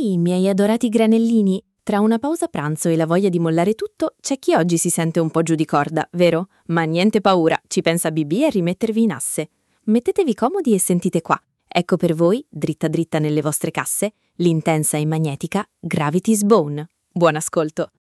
Ehi, miei adorati granellini! Tra una pausa pranzo e la voglia di mollare tutto, c'è chi oggi si sente un po' giù di corda, vero? Ma niente paura, ci pensa BB a rimettervi in asse. Mettetevi comodi e sentite qua. Ecco per voi, dritta dritta nelle vostre casse, l'intensa e magnetica Gravity's Bone. Buon ascolto!